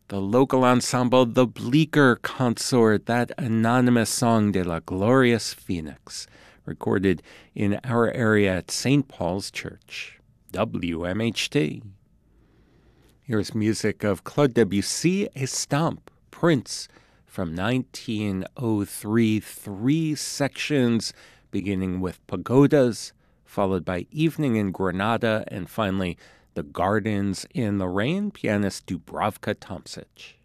the local ensemble The Bleecker Consort, that anonymous song De La Glorious Phoenix, recorded in our area at St. Paul's Church, WMHT. Here's music of Claude Debussy, Estampes, Prince, from 1903, 3 sections, beginning with Pagodas, followed by Evening in Granada, and finally The Gardens in the Rain, pianist Dubravka Tomsic.